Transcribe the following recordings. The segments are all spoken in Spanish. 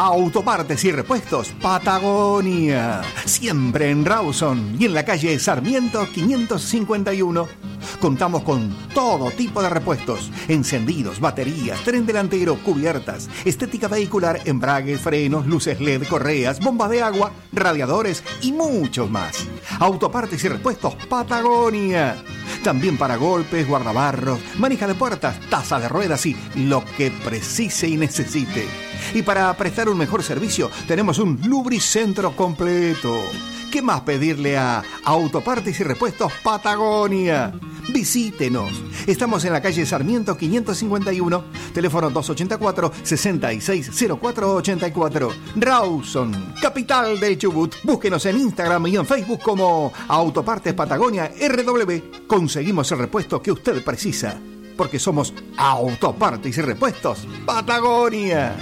Autopartes y repuestos Patagonia. Siempre en Rawson y en la calle Sarmiento 551. Contamos con todo tipo de repuestos: encendidos, baterías, tren delantero, cubiertas, estética vehicular, embragues, frenos, luces LED, correas, bombas de agua, radiadores y mucho más. Autopartes y repuestos Patagonia. También para golpes, guardabarros, manija de puertas, taza de ruedas y lo que precise y necesite. Y para prestar un mejor servicio tenemos un lubricentro completo. ¿Qué más pedirle a Autopartes y Repuestos Patagonia? Visítenos. Estamos en la calle Sarmiento 551, teléfono 284-660484. Rawson, capital del Chubut. Búsquenos en Instagram y en Facebook como Autopartes Patagonia RW. Conseguimos el repuesto que usted precisa, porque somos Autopartes y Repuestos Patagonia.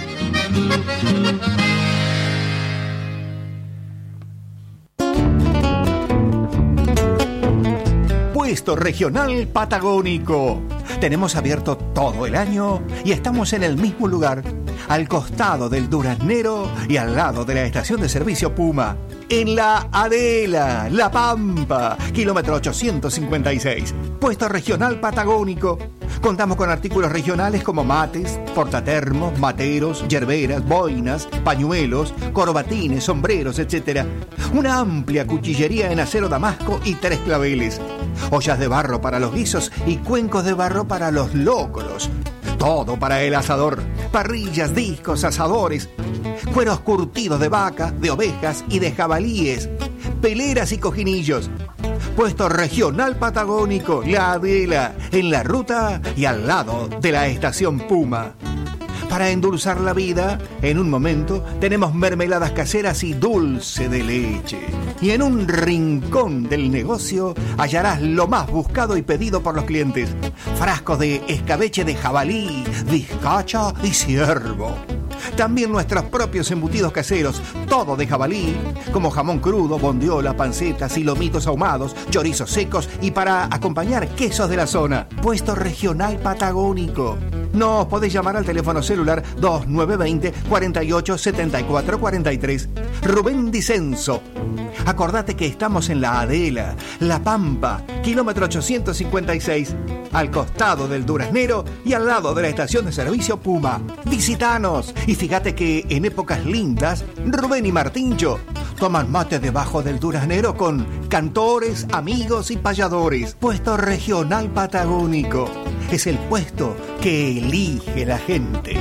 Puesto Regional Patagónico. Tenemos abierto todo el año y estamos en el mismo lugar, al costado del Duraznero y al lado de la estación de servicio Puma, en la Adela, La Pampa, kilómetro 856. Puesto Regional Patagónico. Contamos con artículos regionales como mates, portatermos, materos, yerberas, boinas, pañuelos, corbatines, sombreros, etc. Una amplia cuchillería en acero damasco y 3 claveles. Ollas de barro para los guisos y cuencos de barro para los lócolos. Todo para el asador. Parrillas, discos, asadores. Cueros curtidos de vaca, de ovejas y de jabalíes. Peleras y cojinillos. Puesto Regional Patagónico, La Adela, en la ruta y al lado de la estación Puma. Para endulzar la vida, en un momento tenemos mermeladas caseras y dulce de leche. Y en un rincón del negocio hallarás lo más buscado y pedido por los clientes: frascos de escabeche de jabalí, vizcacha y ciervo. También nuestros propios embutidos caseros, todo de jabalí, como jamón crudo, bondiola, pancetas y lomitos ahumados, chorizos secos y para acompañar quesos de la zona. Puesto Regional Patagónico. Nos podés llamar al teléfono celular 2920 48 74 43. Rubén Dicenzo. Acordate que estamos en la Adela, La Pampa, kilómetro 856, al costado del Duraznero y al lado de la estación de servicio Puma. Visítanos y fíjate que en épocas lindas, Rubén y Martincho toman mate debajo del Duraznero con cantores, amigos y payadores. Puesto Regional Patagónico. Es el puesto que elige la gente.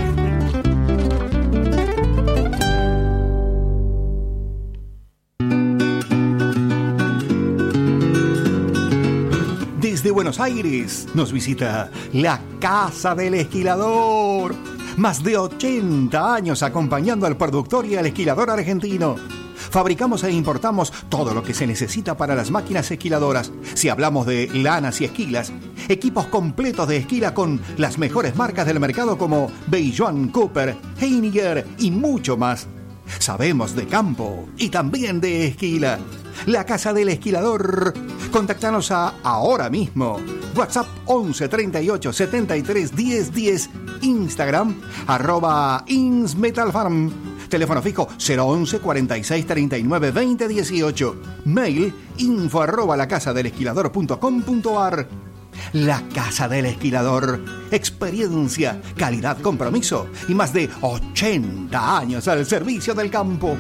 Desde Buenos Aires nos visita la Casa del Esquilador. Más de 80 años acompañando al productor y al esquilador argentino. Fabricamos e importamos todo lo que se necesita para las máquinas esquiladoras. Si hablamos de lanas y esquilas, equipos completos de esquila con las mejores marcas del mercado como Beijuan, Cooper, Heiniger y mucho más. Sabemos de campo y también de esquila. La Casa del Esquilador. Contáctanos ahora mismo. WhatsApp 11 38 73 10 10. Instagram @insmetalfarm. Teléfono fijo 011 46 39 20 18. Mail info@lacasadelesquilador.com.ar. La Casa del Esquilador. Experiencia, calidad, compromiso y más de 80 años al servicio del campo.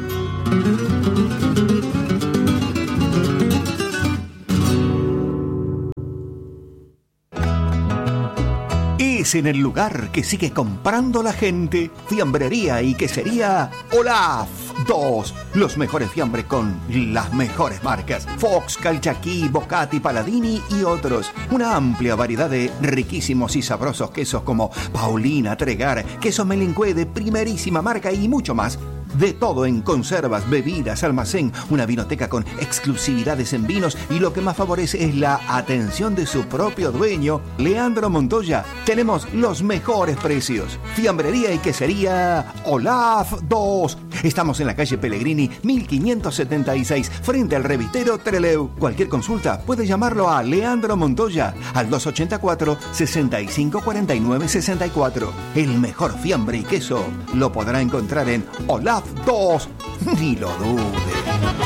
Es en el lugar que sigue comprando la gente. Fiambrería y quesería Olaf 2. Los mejores fiambres con las mejores marcas: Fox, Calchaquí, Bocati, Paladini y otros. Una amplia variedad de riquísimos y sabrosos quesos como Paulina, Tregar, queso Melincué de primerísima marca y mucho más. De todo en conservas, bebidas, almacén, una vinoteca con exclusividades en vinos y lo que más favorece es la atención de su propio dueño, Leandro Montoya. Tenemos los mejores precios. Fiambrería y quesería Olaf 2. Estamos en la calle Pellegrini 1576, frente al revistero Trelew. Cualquier consulta puede llamarlo a Leandro Montoya al 284 6549 64. El mejor fiambre y queso lo podrá encontrar en Olaf 2. Ni lo dude.